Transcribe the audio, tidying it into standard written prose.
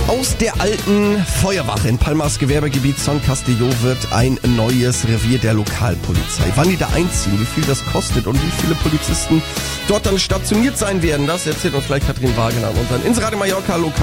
Aus der alten Feuerwache in Palmas Gewerbegebiet Son Castelló wird ein neues Revier der Lokalpolizei. Wann die da einziehen, wie viel das kostet und wie viele Polizisten dort dann stationiert sein werden, das erzählt uns gleich Katrin Wagener an unseren Inseradio Mallorca Lokal.